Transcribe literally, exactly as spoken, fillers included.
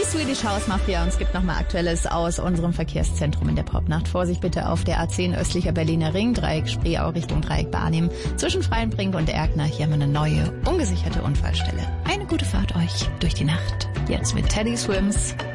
Swedish House Mafia und es gibt nochmal Aktuelles aus unserem Verkehrszentrum in der Popnacht. Vorsicht bitte auf der A zehn östlicher Berliner Ring, Dreieck Spreeau Richtung Dreieck Barnim. Zwischen Freienbrink und Erkner, hier haben wir eine neue, ungesicherte Unfallstelle. Eine gute Fahrt euch durch die Nacht. Jetzt mit Teddy Swims